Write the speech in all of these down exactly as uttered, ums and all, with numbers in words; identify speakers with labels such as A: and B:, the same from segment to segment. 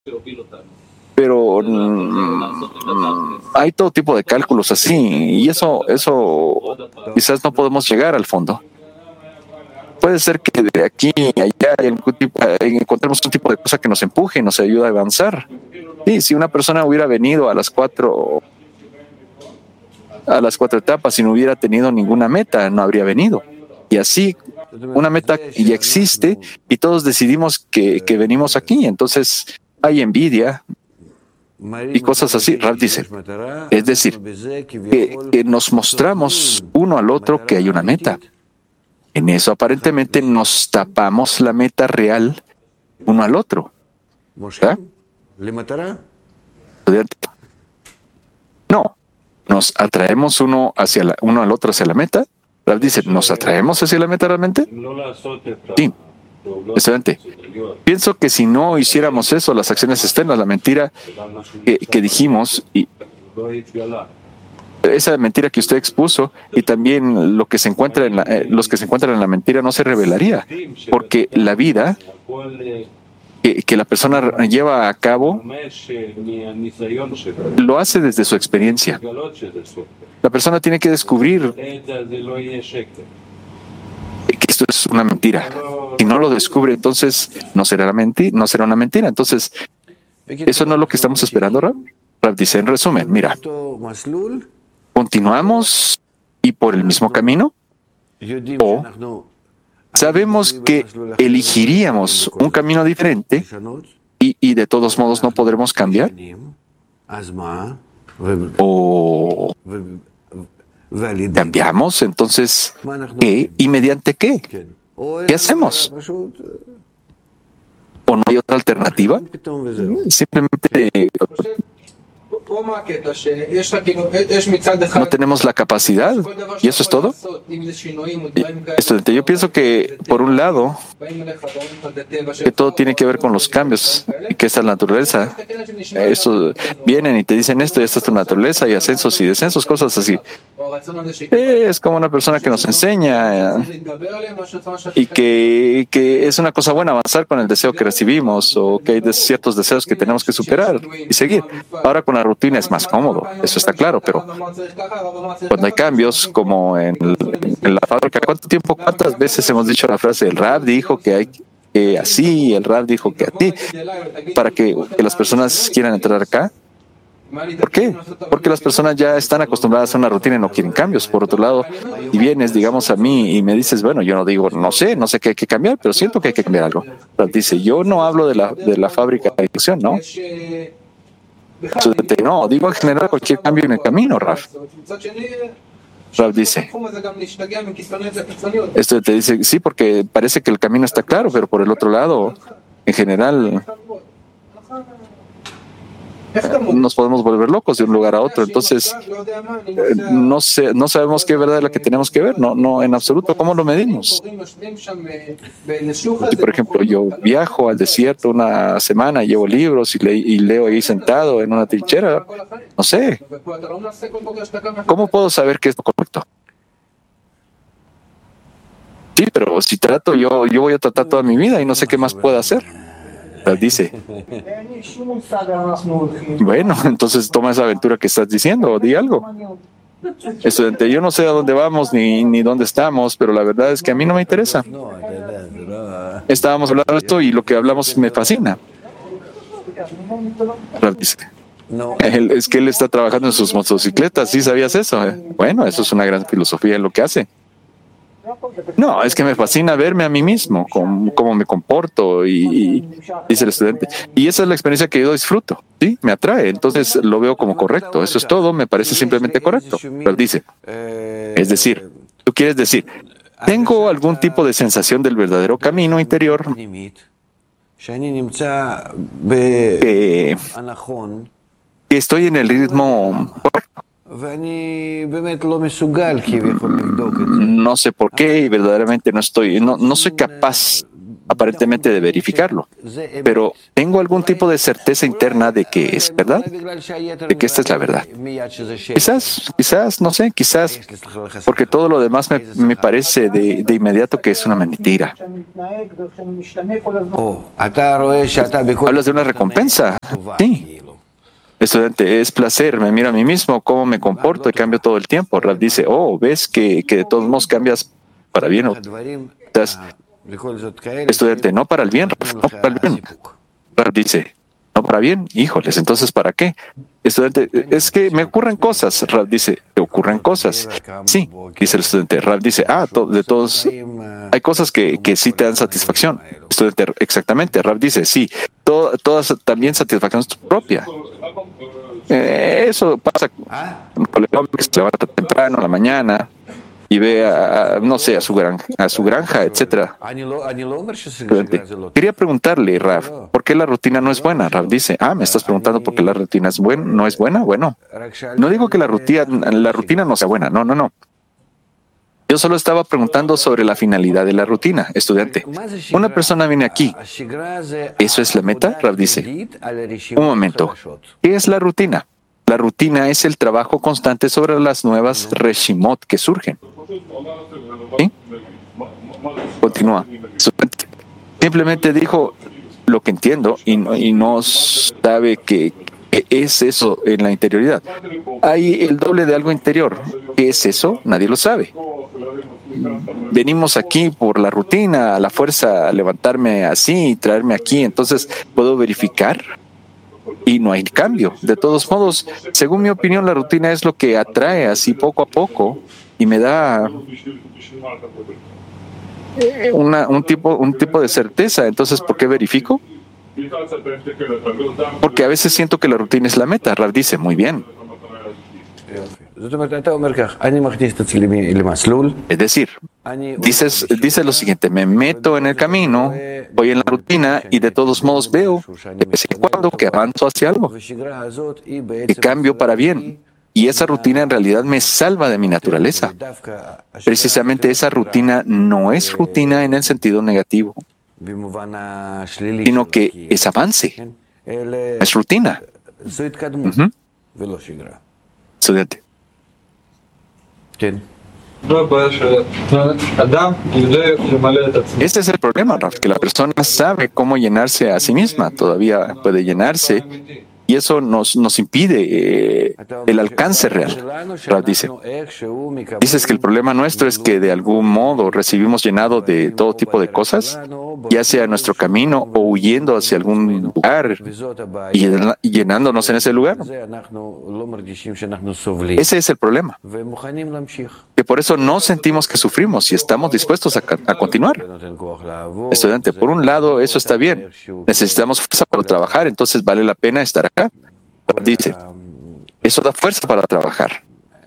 A: Pero mm, hay todo tipo de cálculos así, y eso, eso quizás no podemos llegar al fondo. Puede ser que de aquí a allá hay algún tipo- eh, encontremos un tipo de cosa que nos empuje y nos ayude a avanzar. Sí, si una persona hubiera venido a las cuatro, a las cuatro etapas y no hubiera tenido ninguna meta, no habría venido. Y así, una meta ya existe y todos decidimos que, que venimos aquí. Entonces, hay envidia y cosas así. Ralph dice, es decir, que, que nos mostramos uno al otro que hay una meta. En eso aparentemente nos tapamos la meta real uno al otro. ¿Verdad? No, nos atraemos uno hacia la, uno al otro hacia la meta. Ralph dice, ¿nos atraemos hacia la meta realmente? Sí, excelente. Pienso que si no hiciéramos eso, las acciones externas, la mentira que, que dijimos, y esa mentira que usted expuso y también lo que se encuentra en la, eh, los que se encuentran en la mentira no se revelaría, porque la vida que, que la persona lleva a cabo lo hace desde su experiencia. La persona tiene que descubrir que esto es una mentira. Si no lo descubre, entonces no será la mentira, no será una mentira. Entonces, eso no es lo que estamos esperando, Rab. Rab dice, en resumen, mira, continuamos y por el mismo camino, o sabemos que elegiríamos un camino diferente y, y de todos modos no podremos cambiar, o cambiamos, entonces, ¿qué? ¿Y mediante qué? ¿Qué hacemos? ¿O no hay otra alternativa? Simplemente no tenemos la capacidad y eso es todo. Estudiante, yo pienso que por un lado que todo tiene que ver con los cambios y que esta es la naturaleza. Eso vienen y te dicen esto y esta es tu naturaleza y ascensos y descensos, cosas así. Es como una persona que nos enseña y que, que es una cosa buena avanzar con el deseo que recibimos o que hay ciertos deseos que tenemos que superar y seguir. Ahora con la rutina es más cómodo, eso está claro, pero cuando hay cambios como en, en la fábrica, ¿cuánto tiempo, cuántas veces hemos dicho la frase, el Rab dijo que hay que así, el Rab dijo que a ti, para que, que las personas quieran entrar acá? ¿Por qué? Porque las personas ya están acostumbradas a una rutina y no quieren cambios. Por otro lado, si vienes, digamos, a mí y me dices, bueno, yo no digo, no sé, no sé qué hay que cambiar, pero siento que hay que cambiar algo. Rab dice, yo no hablo de la, de la fábrica de ilusión, ¿no? No, digo en general cualquier cambio en el camino, Raf. Raf dice, esto te dice, sí, porque parece que el camino está claro, pero por el otro lado, en general, nos podemos volver locos de un lugar a otro. Entonces, no sé, no sabemos qué verdad es la que tenemos que ver, no, no, en absoluto. ¿Cómo lo medimos? Si, por ejemplo, yo viajo al desierto una semana, llevo libros y, le, y leo ahí sentado en una trinchera, no sé. ¿Cómo puedo saber qué es lo correcto? Sí, pero si trato, yo, yo voy a tratar toda mi vida y no sé qué más puedo hacer. Dice, bueno, entonces toma esa aventura que estás diciendo, di algo. Estudiante, yo no sé a dónde vamos ni, ni dónde estamos, pero la verdad es que a mí no me interesa. Estábamos hablando de esto y lo que hablamos me fascina. Dice, él, es que él está trabajando en sus motocicletas, ¿sí sabías eso? Bueno, eso es una gran filosofía en lo que hace. No, es que me fascina verme a mí mismo, cómo, cómo me comporto y, y dice el estudiante. Y esa es la experiencia que yo disfruto, ¿sí? Me atrae, entonces lo veo como correcto. Eso es todo, me parece simplemente correcto. Pero dice, es decir, tú quieres decir, tengo algún tipo de sensación del verdadero camino interior que, que estoy en el ritmo correcto. No sé por qué y verdaderamente no estoy, no, no soy capaz aparentemente de verificarlo, pero tengo algún tipo de certeza interna de que es verdad, de que esta es la verdad. Quizás, quizás, no sé, quizás, porque todo lo demás me, me parece de, de inmediato que es una mentira. ¿Hablas de una recompensa? Sí. Estudiante, es placer, me miro a mí mismo, cómo me comporto y cambio todo el tiempo. Rab dice, oh, ves que, que de todos modos cambias para bien. O estás, estudiante, no para el bien, Rab, no para el bien. Rab dice, no para bien, híjoles, entonces ¿para qué? Estudiante, es que me ocurren cosas. Rab dice, ¿te ocurren cosas? Sí, dice el estudiante. Rab dice, ah, to, de todos, hay cosas que, que sí te dan satisfacción. Estudiante, exactamente. Rab dice, sí, to, todas también satisfacción propia. Eh, eso pasa con un colega que se levanta temprano en la mañana y ve a, a no sé, a su granja, a su granja, etcétera. Quería preguntarle, Rav, ¿por qué la rutina no es buena? Rav dice, ah, me estás preguntando por qué la rutina es buena, no es buena. Bueno, no digo que la rutina, la rutina no sea buena, no, no, no. Yo solo estaba preguntando sobre la finalidad de la rutina, estudiante. Una persona viene aquí. ¿Eso es la meta? Rav dice. Un momento. ¿Qué es la rutina? La rutina es el trabajo constante sobre las nuevas reshimot que surgen. ¿Sí? Continúa. Simplemente dijo lo que entiendo y no, y no sabe que es eso en la interioridad. Hay el doble de algo interior. ¿Qué es eso? Nadie lo sabe. Venimos aquí por la rutina, a la fuerza, a levantarme así y traerme aquí, entonces puedo verificar y no hay cambio. De todos modos, según mi opinión, la rutina es lo que atrae así poco a poco y me da una, un, tipo, un tipo de certeza. Entonces, ¿por qué verifico? Porque a veces siento que la rutina es la meta. Rav dice, muy bien. Es decir, dices, dice lo siguiente, me meto en el camino, voy en la rutina y de todos modos veo de vez en cuando que avanzo hacia algo, que cambio para bien. Y esa rutina en realidad me salva de mi naturaleza. Precisamente esa rutina no es rutina en el sentido negativo, sino que es avance, es rutina. Uh-huh. Estudiante. Este es el problema, Raf, que la persona sabe cómo llenarse a sí misma, todavía puede llenarse, y eso nos, nos impide eh, el alcance real. Raf dice, dices que el problema nuestro es que de algún modo recibimos llenado de todo tipo de cosas, ya sea en nuestro camino o huyendo hacia algún lugar y llenándonos en ese lugar. Ese es el problema. Que por eso no sentimos que sufrimos y estamos dispuestos a, a continuar. Estudiante, por un lado, eso está bien. Necesitamos fuerza para trabajar, entonces vale la pena estar acá. Dice, eso da fuerza para trabajar.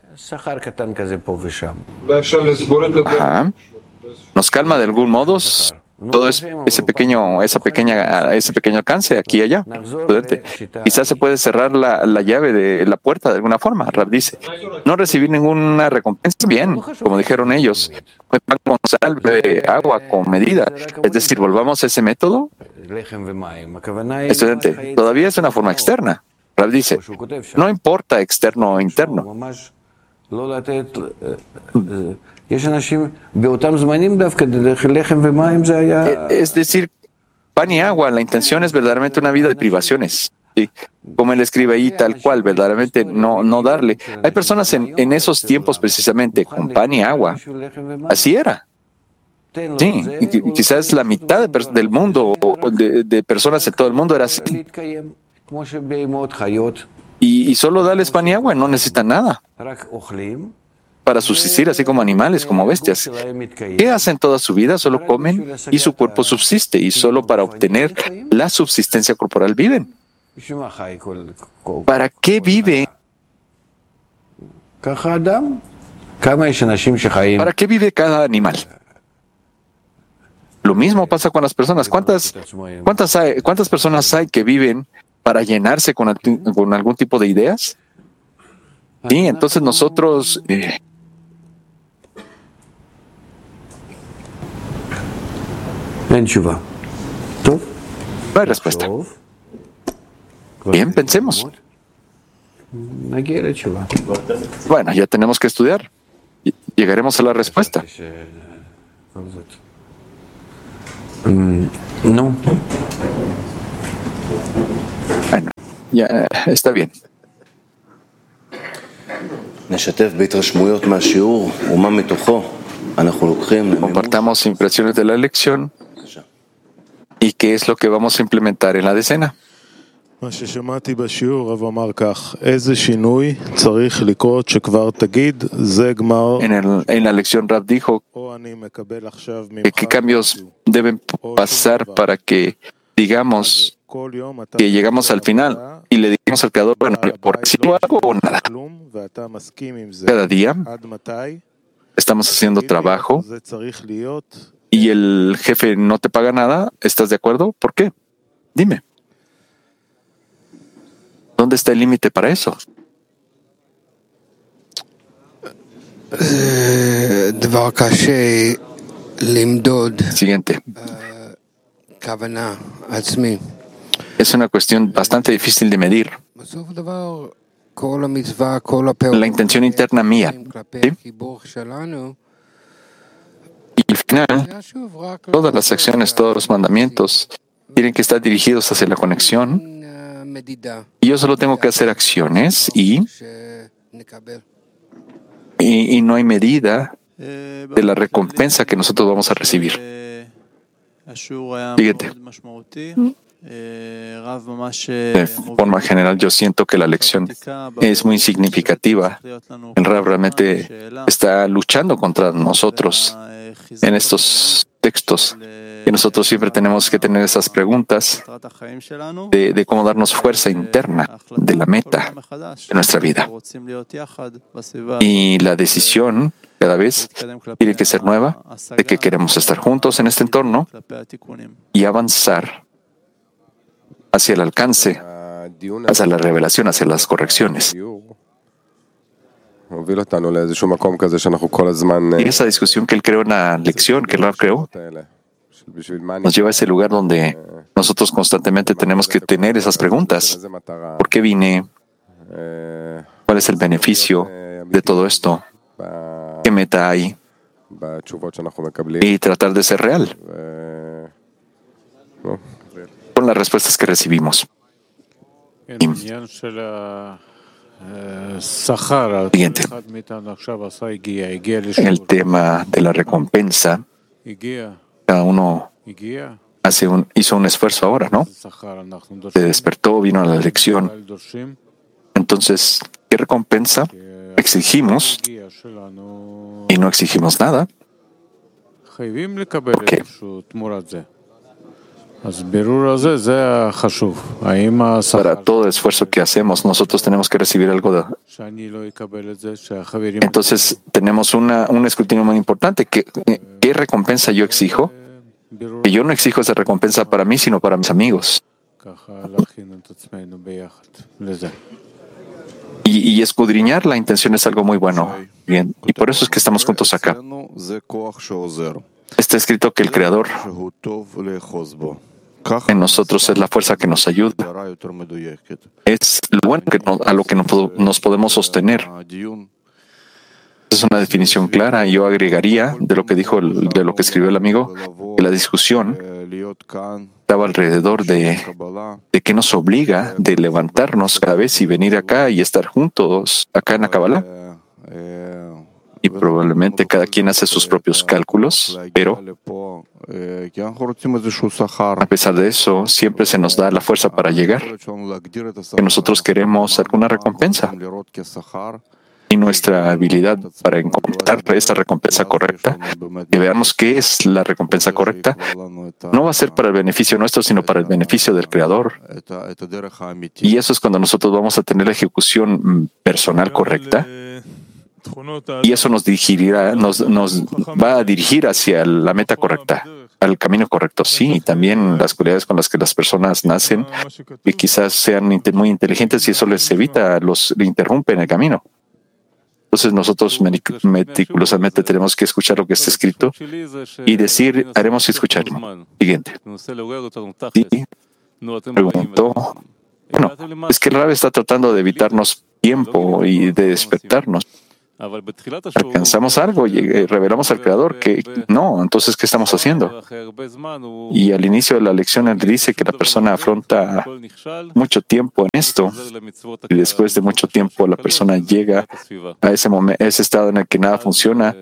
A: Ajá. Nos calma de algún modo todo es, ese pequeño, esa pequeña, ese pequeño alcance aquí y allá. Estudiante, quizás se puede cerrar la, la llave de la puerta de alguna forma. Rab dice, no recibir ninguna recompensa, bien, como dijeron ellos. Pan con sal, bebe agua con medida. Es decir, volvamos a ese método. Estudiante, todavía es una forma externa. Rab dice, no importa externo o interno. Es decir, pan y agua, la intención es verdaderamente una vida de privaciones. ¿Sí? Como él escribe ahí, tal cual, verdaderamente no, no darle. Hay personas en, en esos tiempos precisamente con pan y agua. Así era. Sí, y quizás la mitad de, del mundo, de, de personas en todo el mundo era así. Y, y solo darles pan y agua, no necesitan nada para subsistir, así como animales, como bestias. ¿Qué hacen toda su vida? Solo comen y su cuerpo subsiste, y solo para obtener la subsistencia corporal viven. ¿Para qué vive? ¿Para qué vive cada animal? Lo mismo pasa con las personas. ¿Cuántas, cuántas, hay, cuántas personas hay que viven para llenarse con, con algún tipo de ideas? Sí, entonces nosotros... Eh, No hay respuesta. Bien, pensemos. Bueno, ya tenemos que estudiar. Llegaremos a la respuesta.
B: No.
A: Bueno, ya está bien. Compartamos impresiones de la lección y qué es lo que vamos a implementar en la decena.
C: מה ששמעתי בשיעור, רב אמר כך, איזה שינוי צריך לקרות שכבר תגיד, זה גמר.
A: En, el, en la lección Rab dijo que qué cambios deben pasar para que digamos que llegamos al final y le digamos al Creador, bueno, por decirlo algo o nada. Cada día estamos haciendo trabajo y el jefe no te paga nada, ¿estás de acuerdo? ¿Por qué? Dime. ¿Dónde está el límite para eso? Siguiente. Es una cuestión bastante difícil de medir. La intención interna mía. ¿Sí? Y al final, todas las acciones, todos los mandamientos tienen que estar dirigidos hacia la conexión. Y yo solo tengo que hacer acciones y, y, y no hay medida de la recompensa que nosotros vamos a recibir. Siguiente. De forma general, yo siento que la lección es muy significativa. El Rab realmente está luchando contra nosotros en estos textos. Y nosotros siempre tenemos que tener esas preguntas de, de cómo darnos fuerza interna de la meta de nuestra vida. Y la decisión cada vez tiene que ser nueva de que queremos estar juntos en este entorno y avanzar hacia el alcance, hacia la revelación, hacia las correcciones. Y esa discusión que él creó en la lección, que él creó, nos lleva a ese lugar donde nosotros constantemente tenemos que tener esas preguntas. ¿Por qué vine? ¿Cuál es el beneficio de todo esto? ¿Qué meta hay? Y tratar de ser real con las respuestas que recibimos. Y, siguiente. El tema de la recompensa. Cada uno hace un, hizo un esfuerzo ahora, ¿no? Se despertó, vino a la lección. Entonces, ¿qué recompensa exigimos y no exigimos nada? ¿Por qué? Para todo esfuerzo que hacemos, nosotros tenemos que recibir algo de... Entonces, tenemos una, un escrutinio muy importante. ¿Qué, ¿Qué recompensa yo exijo? Que yo no exijo esa recompensa para mí, sino para mis amigos. Y, y escudriñar la intención es algo muy bueno. Bien, y por eso es que estamos juntos acá. Está escrito que el Creador en nosotros es la fuerza que nos ayuda. Es lo bueno que no, a lo que nos podemos sostener. Es una definición clara. Yo agregaría de lo que dijo, el, de lo que escribió el amigo, que la discusión estaba alrededor de, de qué nos obliga de levantarnos cada vez y venir acá y estar juntos acá en la Kabbalah. Y probablemente cada quien hace sus propios cálculos, pero a pesar de eso, siempre se nos da la fuerza para llegar. Que nosotros queremos alguna recompensa. Y nuestra habilidad para encontrar esa recompensa correcta, que veamos qué es la recompensa correcta, no va a ser para el beneficio nuestro, sino para el beneficio del Creador. Y eso es cuando nosotros vamos a tener la ejecución personal correcta. Y eso nos dirigirá, nos, nos va a dirigir hacia la meta correcta, al camino correcto. Sí, y también las cualidades con las que las personas nacen, y quizás sean muy inteligentes y eso les evita, los interrumpe en el camino. Entonces nosotros meticulosamente tenemos que escuchar lo que está escrito y decir, haremos escucharlo. Siguiente. Sí, preguntó. Bueno, es que el Rab está tratando de evitarnos tiempo y de despertarnos. Alcanzamos algo y revelamos al Creador que no, entonces ¿qué estamos haciendo? Y al inicio de la lección él dice que la persona afronta mucho tiempo en esto y después de mucho tiempo la persona llega a ese momento, ese estado en el que nada funciona,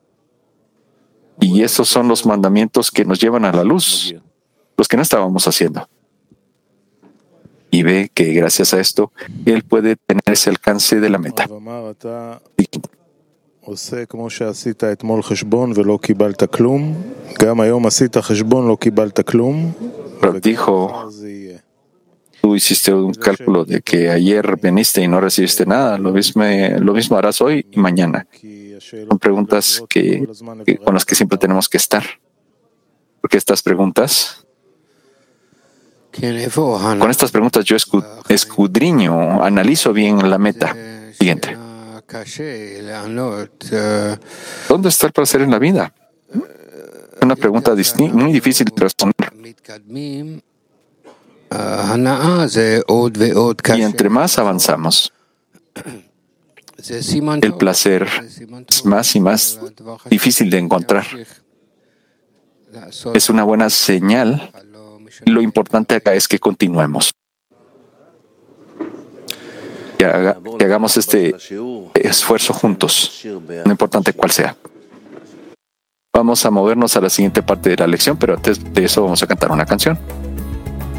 A: y esos son los mandamientos que nos llevan a la luz, los que no estábamos haciendo. Y ve que gracias a esto, él puede tener ese alcance de la meta. Pero dijo, tú hiciste un cálculo de que ayer viniste y no recibiste nada, lo mismo, lo mismo harás hoy y mañana. Son preguntas que, que, con las que siempre tenemos que estar. Porque estas preguntas... Con estas preguntas yo escudriño, analizo bien la meta. Siguiente. ¿Dónde está el placer en la vida? Una pregunta muy difícil de responder. Y entre más avanzamos, el placer es más y más difícil de encontrar. Es una buena señal. Lo importante acá es que continuemos. Que, haga, que hagamos este esfuerzo juntos, no importante cuál sea. Vamos a movernos a la siguiente parte de la lección, pero antes de eso vamos a cantar una canción.